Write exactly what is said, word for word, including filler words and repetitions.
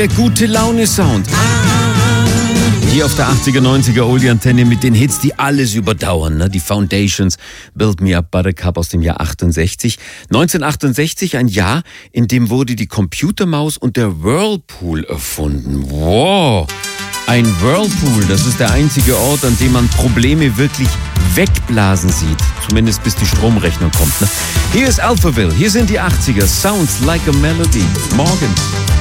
der gute Laune-Sound. Hier auf der achtziger, neunziger Oldie-Antenne mit den Hits, die alles überdauern. Ne? Die Foundations, Build Me Up, Buttercup aus dem Jahr achtundsechzig. neunzehnhundertachtundsechzig, ein Jahr, in dem wurde die Computermaus und der Whirlpool erfunden. Wow! Ein Whirlpool, das ist der einzige Ort, an dem man Probleme wirklich wegblasen sieht. Zumindest bis die Stromrechnung kommt. Ne? Hier ist Alphaville, hier sind die achtziger. Sounds like a melody. Morgen.